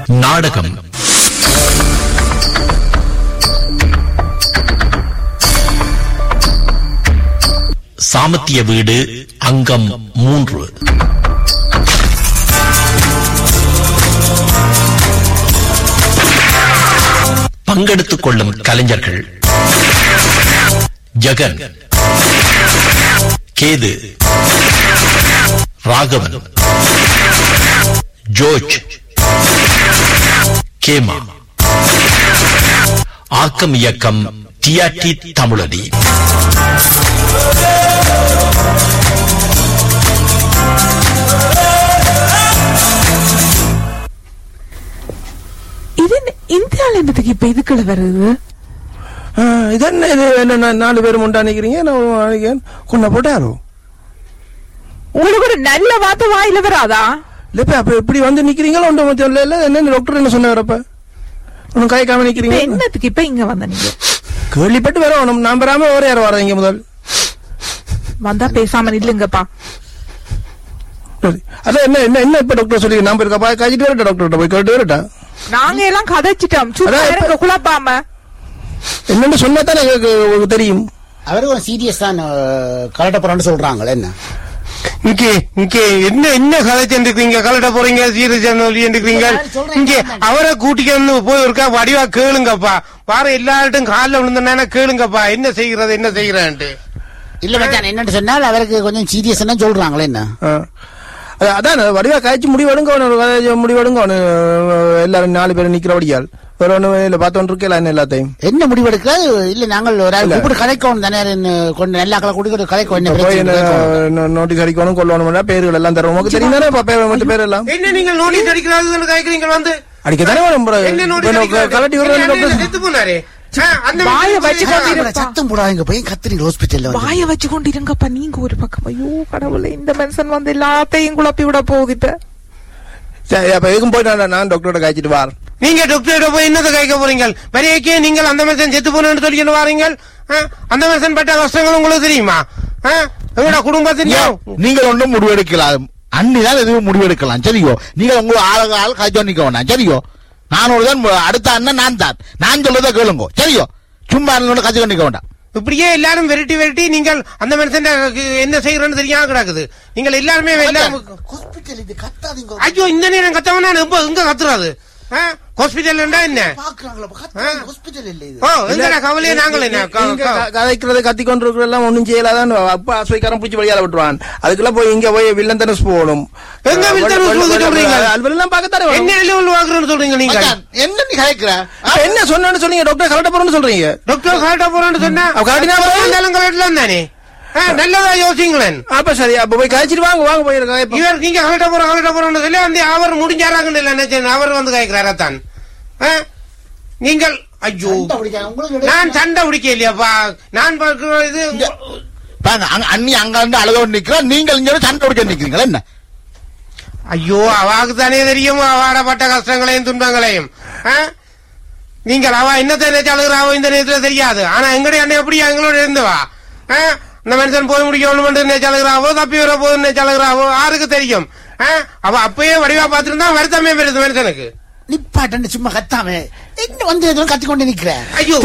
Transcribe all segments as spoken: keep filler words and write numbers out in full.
நாடகம் சாமத்திய வீடு அங்கம் மூன்று. பங்கெடுத்துக் கொள்ளும் கலைஞர்கள்: ஜெகன், கேது, ராகவன், ஜோர்ஜ், கேமா. ஆக்கம் இயக்கம் டிஆர்டி தமிழடி. இந்தியால என்னதுக்கு இப்ப இதுக்குள்ள வருது? இதென்ன நாலு பேரும் உண்டா நிக்கிறீங்க? கொண்ட போட்டாரோ உங்களுக்கு ஒரு நல்ல வார்த்தை வாயில வராதா? இல்லப்ப அப்ப இப்படி வந்து நிக்கிறீங்களா? என்ன டாக்டர் என்ன சொன்னாரப்ப ஒன்னும் காய்க்காம நிக்கிறீங்க? என்னத்துக்கு இப்ப இங்க வந்த நீங்க? கேள்விப்பட்டு வரணும். நான் வராம வேற யாரும் வர்றீங்க? முதல் வந்தா பேசாம இல்லங்கப்பா. அதான் என்ன என்ன என்ன இப்ப டாக்டர் சொல்லி நான் இருக்கா காய்ச்சிட்டு வரட்டா? டாக்டர் போய் கேட்டு வரட்டா? நாங்க எல்லாம் கதைச்சிட்டோம். சும்மா குழப்பாம என்னன்னு சொன்னதானே எனக்கு தெரியும். அவரு ஒரு சீரியஸ் தான் கலட்ட போறான்னு சொல்றாங்க. என்ன இங்கே இங்கே என்ன என்ன கதைச்சிருக்கீங்க? கலட்ட போறீங்க, சீரியஸ் சொல்லிருக்கீங்க. இங்கே அவரை கூட்டிக்கு போய் இருக்கா வடிவா கேளுங்கப்பா. பாரு எல்லார்ட்டும் காலில் விழுந்தா கேளுங்கப்பா. என்ன செய்யறது என்ன செய்யறான்ட்டு இல்ல மச்சான். என்னன்னு சொன்னால் அவருக்கு கொஞ்சம் சீரியஸ் சொல்றாங்களே. என்ன அதான் வடிவா காய்ச்சி முடிவெடுங்க, முடிவெடுங்க. எல்லாரும் நாலு பேரும் நிக்கிறபடியால் வேற ஒண்ணு இல்ல பார்த்தோன்னு இருக்கல. எல்லாத்தையும் என்ன முடிவெடுக்க இல்ல நாங்கள் ஒரு ஆள் கூப்பிட்டு கலைக்கணும் தானே. கொண்டு எல்லா கலை கூட்டிட்டு கலைக்கணும், நோட்டீஸ் அடிக்கணும், கொள்ளணும். பேர்கள் எல்லாம் தரும் உங்களுக்கு தெரியும் தானே? பேர் எல்லாம் என்ன நீங்க நோட்டீஸ் அடிக்கிறாங்க காய்க்கிறீங்க வந்து அடிக்கத்தானே கலட்டி போனாரு. வாய வச்சு சத்தம் போடாங்க போய் கத்திரிங்க ஹாஸ்பிட்டல்ல. வாய வச்சு கொண்டிருங்கப்பா நீங்க ஒரு பக்கம். ஐயோ கடவுளே, இந்த மனுஷன் வந்து எல்லாத்தையும் குழப்பி விட போகுது. இப்ப சரி அப்ப எதுக்கும் போயிட்டு நான் டாக்டரோட காய்ச்சிட்டு வார். நீங்க டாக்டரோட போய் என்னத்தை காய்க்க போறீங்க? வரையக்கே நீங்கள் அந்த மனுஷன் செத்து போனு சொல்லிட்டு வாரீங்க. அந்த மனுஷன் பட்ட கஷ்டங்கள் உங்களுக்கு தெரியுமா? குடும்பத்தின் நீங்கள் ஒன்றும் முடிவெடுக்கலாம். அன்னிதான் எதுவும் முடிவெடுக்கலாம். சரியோ? நீங்க உங்க ஆளுங்க ஆள் காய்ச்சோ நிக்க வேண்டாம். சரியோ? நானோடுதான் அடுத்த அண்ணன் நான் தான். நான் சொல்றதை கேளுங்க. சரியோ? சும்மா காய்ச்சோ நிக்க வேண்டாம். இப்படியே எல்லாரும் வெரைட்டி வெரைட்டி நீங்கள் அந்த மனுஷன் என்ன செய்யறன்னு தெரியாம கிடக்குது. நீங்கள் எல்லாருமே ஐயோ இந்த நேரம் கத்தவனா எங்க கத்துறாது? ஹாஸ்பிட்டல் என்ன கவலையே? நாங்கள் என்ன கதைக்கிறது கத்தி கொண்டு இருக்கிறதெல்லாம் ஒன்னும் செய்யலாதான். அப்ப ஆஸ்பத்திரிக்காரன் பிடிச்சி வழியால விட்டுருவான். அதுக்கெல்லாம் போய் இங்க போய் வில்லன் தனுஷ் போகணும். சொல்றீங்க நீங்க என்ன நீ கதைக்கிற? என்ன சொன்னு சொல்றீங்க? டாக்டர் கலட்ட போறேன்னு சொல்றீங்க. டாக்டர் கலட்ட போறேன்னு சொன்னா தானே நல்லதா யோசிங்களேன். அப்ப சரி அப்ப போய் காய்ச்சிட்டு வாங்க வாங்க போயிருக்காங்க. இவர் நீங்க கலட்ட போற கலட்ட போறோம்னு சொல்லி வந்து அவர் முடிஞ்சாராங்கன்னு இல்ல நினைச்சேன். அவர் வந்து காய்க்கிறாரத்தான். நீங்கள் ஐயோ நான் சண்டை பிடிக்க இல்லையாப்பா. நான் இது அண்ணி அங்க வந்து அழுதோடு நிக்கிறோம். நீங்கள் இங்க சண்டை பிடிக்க நிக்கிறீங்களா என்ன? ஐயோ அவாக்கு தானே தெரியும் அவாடப்பட்ட கஷ்டங்களையும் துன்பங்களையும். நீங்கள் அவ என்னத்தை நினைச்சு அழுகிறாவோ இந்த நேரத்தில் தெரியாது. ஆனா எங்களுடைய அண்ணன் எப்படியா எங்களோட இருந்தவா? இந்த மனுஷன் போய் முடிக்கணும் நினைச்சாலுகிறாவோ தப்பி வர போது நினைச்சாலுகிறாவோ யாருக்கு தெரியும்? அவ அப்பயே வடிவா பாத்துருந்தா வருத்தமே வருது மனுஷனுக்கு. நிப்பாட்டு சும்மா கத்தாம வந்து கத்தி கொண்டு நிக்கிறேன். ஐயோ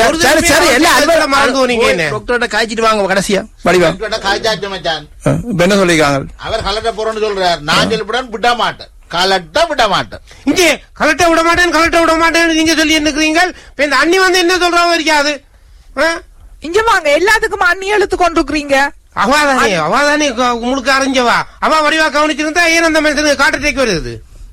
டாக்டரோட காய்ச்சிட்டு வாங்க கடைசியா வடிவா காய்ச்சாச்சு மச்சான். என்ன சொல்லிருக்காங்க? அவர் கலட்ட போறோம்னு சொல்றாரு. நான் சொல்லிவிட விட மாட்டேன். கலட்ட விட மாட்டேன். இங்கே கலட்ட விட மாட்டேன் கலட்ட விட மாட்டேன்னு நீங்க சொல்லி இருக்கிறீங்க. இந்த அண்ணி வந்து என்ன சொல்றாவோ இருக்காது. இங்க வாங்க எல்லாத்துக்கும் அண்ணி எழுத்து கொண்டிருக்கிறீங்க. அவாதானே அவாதானே உங்களுக்கு அறிஞ்சவா. அவ வடிவா கவனிச்சிருந்தா ஏன் அந்த மனுஷனுக்கு காட்டு டேக் வருது?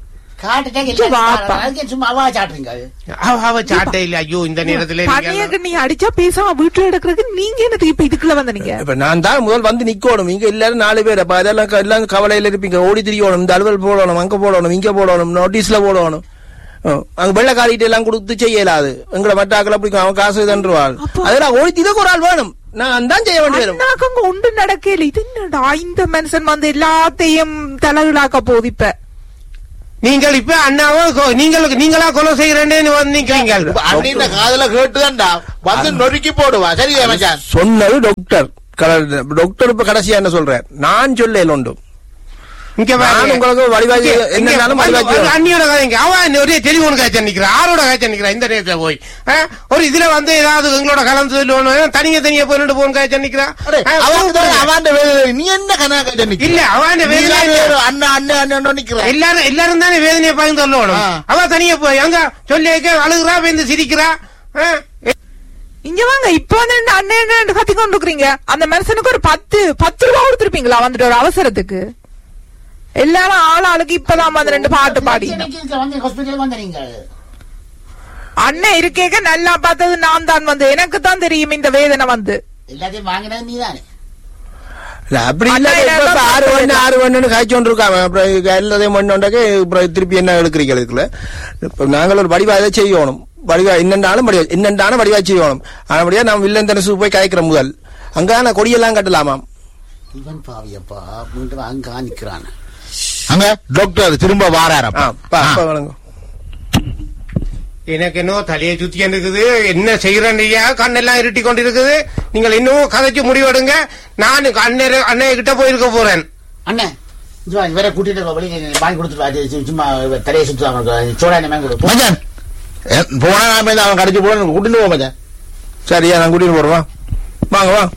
நீ அடிச்சா பேசாம வீட்டுல எடுக்கிறதுக்கு நீங்க எனக்கு இப்ப இதுக்குள்ள வந்தீங்க. இப்ப நான் தான் முதல் வந்து நிக்கணும். இங்க எல்லாரும் நாலு பேர் அப்ப அதெல்லாம் எல்லாம் கவலையில இருப்பீங்க. ஓடி திரியணும், இந்த அலுவல் போடணும், அங்க போடணும், இங்க போடணும், நோட்டீஸ்ல போடணும். அங்க வெள்ள காரிட்டு எல்லாம் கொடுத்து செய்யலாது. எங்களை மட்டாக்களை பிடிக்கும். அவன் காசு தண்டுவாள். அதெல்லாம் ஓடி திதக்கு ஒரு ஆள் வேணும். நான் தான் செய்ய வேண்டியது. ஒன்று நடக்கல. இது என்னடா இந்த மனுஷன் வந்து எல்லாத்தையும் தலைகளாக்க போது. இப்ப நீங்கள் இப்ப அண்ணாவோ நீங்கள் நீங்களா கொலை செய்யறேன்னு வந்து காதல கேட்டுதான்டா வந்து நொறுக்கி போடுவா. சரியா? சொன்னது டாக்டர். டாக்டர் இப்ப கடைசியா என்ன சொல்றேன்? நான் சொல்ல ஒன்றும் இங்க நான் உங்களுக்கு வடிவாஜி என்னன்னாலும் வடிவாஜி அண்ணியோட கதைங்க அவன் ஒரே டெலிபோன் காய்ச்சல் நிக்கிறா ஆரோட காய்ச்சல் நிக்கிறா இந்த நேரத்துல போய் ஒரு இதுல வந்து ஏதாவது எங்களோட கலந்து தனியா தனியா போயிட்டு போன் காய்ச்சல் நிக்கிறா நீ என்ன கணக்கு இல்ல அவன் அண்ணா அண்ணா அண்ணா நிக்கிறா எல்லாரும் எல்லாரும் தானே வேதனையை பகிர்ந்து சொல்லணும் அவ தனியா போய் அங்க சொல்லி அழுகுறா வந்து சிரிக்கிறா. இங்க வாங்க இப்ப வந்து அண்ணன் கத்தி கொண்டு இருக்கிறீங்க அந்த மனுஷனுக்கு ஒரு பத்து பத்து ரூபா கொடுத்துருப்பீங்களா வந்துட்டு ஒரு அவசரத்துக்கு எல்லாரும் ஆள் ஆளுக்கு இப்பதான் வந்து ரெண்டு பாட்டு பாடி அண்ணன் இருக்கேக்க நல்லா பார்த்தது நான் தான் வந்து எனக்கு தான் தெரியும் இந்த வேதனை வந்து எல்லாத்தையும் வாங்கினது நீதானே அப்படி இல்ல ஆறு ஒண்ணு ஆறு ஒண்ணு காய்ச்சோண்டு இருக்காங்க அப்புறம் எல்லாத்தையும் மண்ணோண்டாக்க அப்புறம் திருப்பி என்ன எடுக்கிறீங்க இதுக்குள்ள இப்ப நாங்கள் ஒரு வடிவா இதை செய்யணும் வடிவா என்னண்டாலும் வடிவா என்னண்டான வடிவா செய்யணும் ஆனபடியா நாம் வில்லன் தனசு போய் காய்க்கிற முதல் அங்க கொடியெல்லாம் கட்டலாமாம் இவன் பாவியப்பா மீண்டும் அங்க நிக்கிறான் அங்க டாக்டர் திரும்ப வாராரப்பா எனக்கு இன்னும் தலையை சுத்தி இருக்குது என்ன செய்யறேன்யா கண்ணெல்லாம் இருட்டி கொண்டு இருக்குது நீங்கள் இன்னும் கதைச்சு முடிவெடுங்க நான் அண்ணன் அண்ணன் கிட்ட போயிருக்க போறேன். அண்ணன் வேற கூட்டிட்டு வாங்கி கொடுத்துட்டு சும்மா தலையை சுத்துவாங்க சோடா மச்சான் போனா அவன் கடைச்சு போட கூட்டிட்டு போ மச்சான். சரியா நான் கூட்டிட்டு போறேன் வாங்க வா.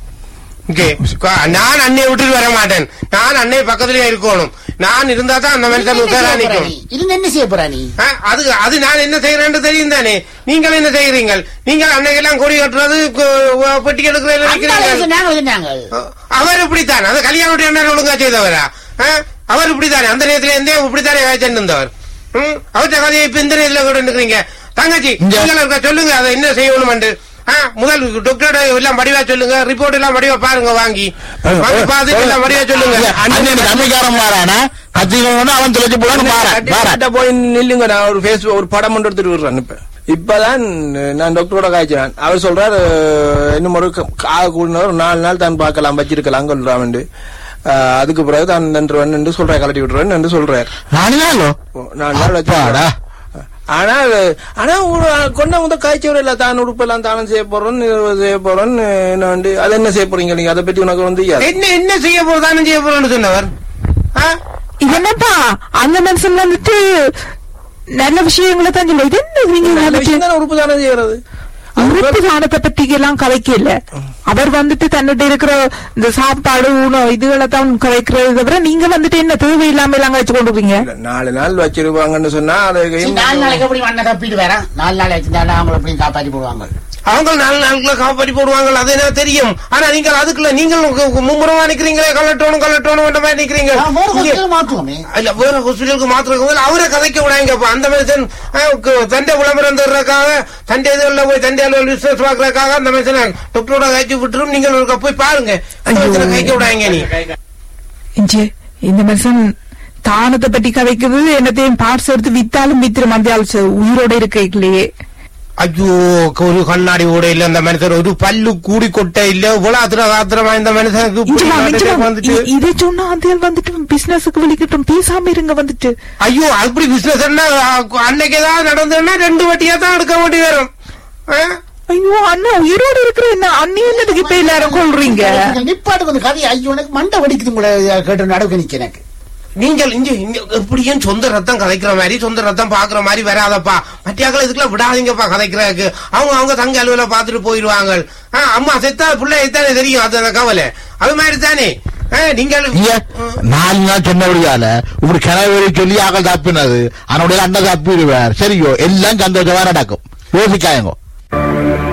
நான் அன்னையை விட்டுட்டு வர மாட்டேன் நான் அன்னை பக்கத்திலேயே இருக்கணும் நான் இருந்தா தான் அந்த மனுஷன் நிற்கும். இருந்து என்ன செய்ய போறா நீ அது அது நான் என்ன செய்யறேன்னு தெரியும் தானே நீங்கள் என்ன செய்யறீங்க நீங்கள் அன்னைக்கெல்லாம் கொடி கட்டுறது பெட்டி எடுக்கிறீங்க அவர் இப்படித்தான் அந்த கல்யாணம் என்ன ஒழுங்கா செய்தவரா அவர் இப்படித்தானே அந்த நேரத்துல இருந்தே இப்படித்தானே காய்ச்சல் இருந்தவர் அவர்கிட்ட கதையை இப்ப இந்த நேரத்துல கூட நிற்கிறீங்க தங்கச்சி நீங்கள் சொல்லுங்க அதை என்ன செய்யணும் முதல் டாக்டர் எல்லாம் வடிவா சொல்லுங்க ரிப்போர்ட் எல்லாம் வடிவா பாருங்க வாங்கி பார்த்துட்டு எல்லாம் வடிவா சொல்லுங்க அன்னைக்காரன் மாறானா அவன் தொலைச்சு போட போய் நில்லுங்க நான் ஒரு பேஸ்புக் ஒரு படம் ஒன்று எடுத்துட்டு விடுறேன் இப்ப இப்பதான் நான் டாக்டரோட காய்ச்சினேன் அவர் சொல்றாரு இன்னும் ஒரு கூடினவர் நாலு நாள் தான் பார்க்கலாம் வச்சிருக்கலாம் சொல்றான் அதுக்கு பிறகு தான் நன்றுவன் சொல்றேன் கலட்டி விட்டுருவேன் என்று சொல்றாரு நாலு நாள் நாலு நாள் வச்சாடா ஆனா ஆனா கொண்ட முத காய்ச்சவர் இல்ல தான் உடுப்பு எல்லாம் தானம் செய்ய போறோம் செய்ய போறோம் அது என்ன செய்ய போறீங்க நீங்க அதை பத்தி உனக்கு வந்து என்ன என்ன செய்ய போறோம் தானம் செய்ய போறோம்னு சொன்னவர் இது என்னப்பா அந்த மனுஷன் வந்துட்டு நல்ல விஷயங்களை தான் சொல்ல இது என்ன உறுப்பு தானம் செய்யறது உறுப்பு தானத்தை பத்தி எல்லாம் கதைக்கல அவர் வந்துட்டு தன்னிட்ட இருக்கிற இந்த சாப்பாடு உணவு இதுகளை தான் கதைக்கிறது தவிர நீங்க வந்துட்டு என்ன தேவையில்லாம எல்லாம் கழிச்சு கொண்டு போறீங்க நாலு நாள் வச்சிருப்பாங்கன்னு சொன்னா நாலு நாளைக்கு எப்படி மண்ணை தப்பிட்டு வேற நாலு நாள் வச்சிருந்தாலும் அவங்க எப்படி காப்பாற்றி போடுவாங்க அவங்க நாலு நாளுக்குள்ள காப்பாற்றி போடுவாங்க அது என்ன தெரியும் ஆனா நீங்கள் அதுக்குள்ள நீங்கள் மும்முரமா நிக்கிறீங்களே கலட்டோணும் கலட்டோணும் மாதிரி நிக்கிறீங்க இல்ல வேற ஹாஸ்பிட்டலுக்கு மாத்திரம் அவரை கதைக்க விடாங்க அந்த மனுஷன் தண்டை விளம்பரம் தர்றதுக்காக தண்டை இதுல போய் தண்டை பிசினஸ் பாக்குறதுக்காக அந்த மனுஷனை டாக்டரோட காய்ச்சி விட்டுரும் நீங்கள் போய் பாருங்க கைக்க விடாங்க நீ இந்த மனுஷன் தானத்தை பற்றி கதைக்கிறது என்னத்தையும் பார்ட்ஸ் எடுத்து வித்தாலும் வித்திரும் அந்த உயிரோட இருக்கையிலேயே ஐயோ ஒரு கண்ணாடி கூட இல்ல அந்த மனுஷன் ஒரு பல்லு கூடி கொட்டை இல்ல இவ்வளவு ஆத்திரம் ஆத்திரமா இந்த மனுஷனுக்கு இதை சொன்னா அந்த வந்துட்டு பிசினஸுக்கு வெளிக்கிட்டும் பேசாம இருங்க வந்துட்டு ஐயோ அப்படி பிசினஸ் அன்னைக்கு ஏதாவது நடந்ததுன்னா ரெண்டு வட்டியா தான் எடுக்க வேண்டி வரும். ஐயோ அண்ணா உயிரோடு இருக்கிற என்ன அண்ணி என்னதுக்கு இப்ப எல்லாரும் கொள்றீங்க நிப்பாட்டு வந்து கதை ஐயோ எனக்கு மண்டை வடிக்குது கூட கேட்டு நடக்க நிக்க எனக்கு நீங்கள் இங்க எப்படியும் சொந்த ரத்தம் கதைக்கிற மாதிரி சொந்த ரத்தம் பாக்குற மாதிரி வராதப்பா மத்தியாக்கள் இதுக்குள்ள விடாதீங்கப்பா கதைக்கிறதுக்கு அவங்க அவங்க தங்க அலுவல பாத்துட்டு போயிடுவாங்க. அம்மா செத்தா பிள்ளை எத்தானே தெரியும் அது அந்த கவலை அது மாதிரி தானே நீங்கள் நாலு நாள் சொன்னபடியால இப்படி கிணறு சொல்லி ஆக்கள் தப்பினது அவனுடைய அண்ணன் தப்பிடுவார் சரியோ எல்லாம் சந்தோஷமா நடக்கும் யோசிக்காயங்கோ.